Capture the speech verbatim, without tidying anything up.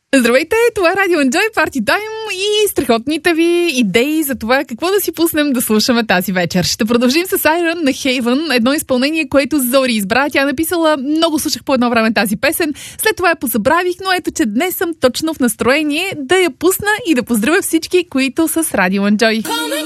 Здравейте, това е Радио Enjoy Party Time и страхотните ви идеи за това какво да си пуснем да слушаме тази вечер. Ще продължим с Iron на Haven, едно изпълнение, което Зори избра. Тя написала, много слушах по едно време тази песен, след това я позабравих, но ето, че днес съм точно в настроение да я пусна и да поздравя всички, които са с Радио Enjoy.